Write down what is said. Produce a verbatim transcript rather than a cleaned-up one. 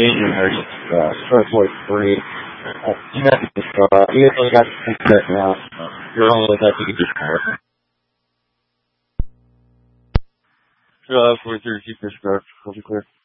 Asian or uh, Star Force three. Uh, you have to just go out. You really got to think that now. You're only that you can just go. So, uh, four thirty, super star, will be clear.